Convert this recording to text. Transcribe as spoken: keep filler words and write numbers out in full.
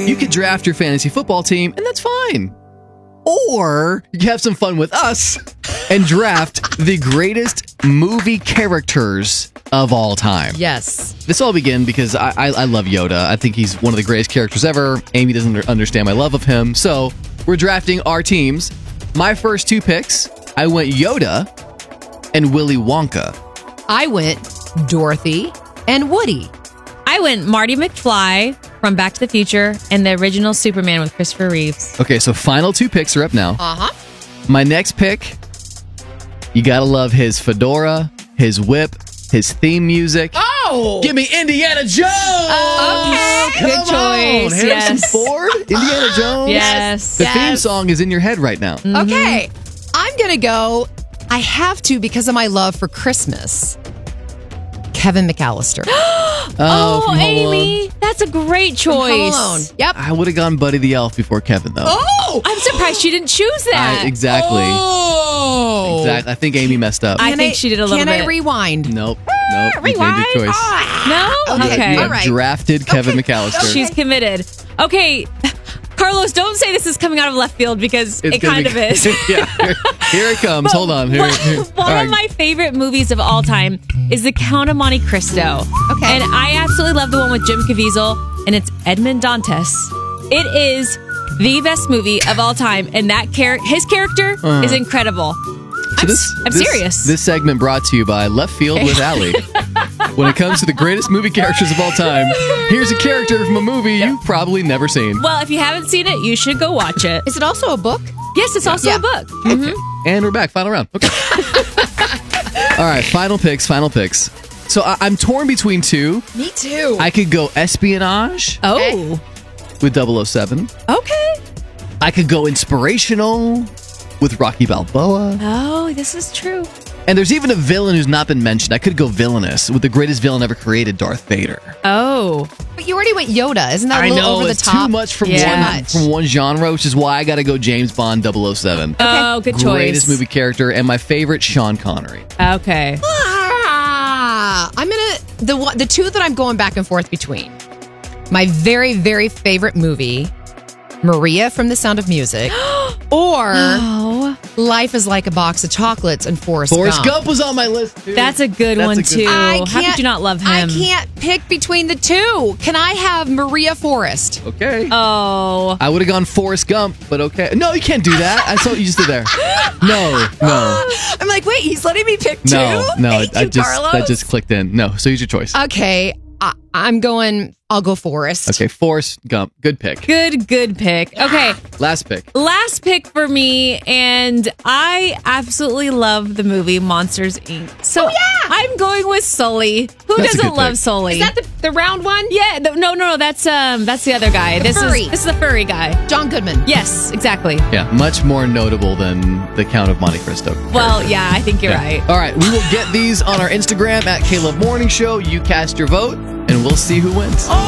You could draft your fantasy football team, and that's fine. Or you can have some fun with us and draft the greatest movie characters of all time. Yes. This all began because I, I, I love Yoda. I think he's one of the greatest characters ever. Amy doesn't understand my love of him. So we're drafting our teams. My first two picks, I went Yoda and Willy Wonka. I went Dorothy and Woody. I went Marty McFly from Back to the Future and the original Superman with Christopher Reeves. Okay, so final two picks are up now. Uh-huh. My next pick, you gotta love his fedora, his whip, his theme music. Oh! Give me Indiana Jones! Okay. Come Good choice, on, Harrison yes. Ford, Indiana Jones. Yes. The Yes. theme song is in your head right now. Okay. I'm going to go, I have to because of my love for Christmas. Kevin McAllister. Oh, from Home Alone. Amy, that's a great choice. Home Alone. Yep. I would have gone Buddy the Elf before Kevin, though. Oh! I'm surprised she didn't choose that. I, exactly. Oh! Exactly. I think Amy messed up. I Can think she did a little Can bit. I rewind? nope. Nope. You Rewind. made your choice. No? Okay. Okay. You All have right. drafted Kevin Okay. McAllister. She's committed. Okay. Carlos, don't say this is coming out of left field because It's it gonna kind be- of is. yeah. Here, here it comes. But Hold on. Here, one here. one All right. of my favorite movies of all time is The Count of Monte Cristo. Okay. And I absolutely love the one with Jim Caviezel, and it's Edmond Dantes. It is the best movie of all time, and that char- his character Uh. is incredible. So I'm, this, s- I'm this- serious. This segment brought to you by Left Field with Allie. When it comes to the greatest movie characters of all time, here's a character from a movie you've probably never seen. well, if you haven't seen it, you should go watch it. Is it also a book? Yes, it's also Yeah. a book. Okay. And we're back. Final round. Okay. All right. Final picks. Final picks. So I- I'm torn between two. Me too. I could go espionage Oh, with double oh seven. okay. I could go inspirational with Rocky Balboa. Oh, this is true. And there's even a villain who's not been mentioned. I could go villainous with the greatest villain ever created, Darth Vader. Oh, but you already went Yoda. Isn't that a I little know over the it's top? too much from Yeah. one from one genre, which is why I got to go James Bond double oh seven. oh, good choice. Greatest movie character and my favorite, Sean Connery. Okay. Ah, I'm gonna the one, the two that I'm going back and forth between. My very very favorite movie, Maria from The Sound of Music, or Oh, Life is Like a Box of Chocolates and Forrest, Forrest Gump. Gump was on my list too. that's a good That's one a good- too. I How can't- could you not love him? I can't pick between the two. Can I have Maria Forrest? Okay. Oh, I would have gone Forrest Gump, but okay. No, you can't do that. I saw what you just did there. No, no, I'm like, wait, he's letting me pick two. no, no. Thank I you, just Carlos. that just clicked in. No, so use your choice. Okay, I, I'm going. I'll go Forrest. Okay, Forrest Gump. Good pick. good, good pick. Okay, Last pick. last pick for me, and I absolutely love the movie Monsters Incorporated. So Oh, yeah! I'm going with Sully. Who That's a doesn't good love pick. Sully? Is that the, the round one? yeah, the, no, no, no. That's um, that's the other guy. This furry. is this is the furry guy. John Goodman. Yes, exactly. Yeah, much more notable than the Count of Monte Cristo. Well, yeah, I think you're Yeah. right. All right, we will get these on our Instagram at Caleb Morning Show. You cast your vote, and we'll see who wins. Oh,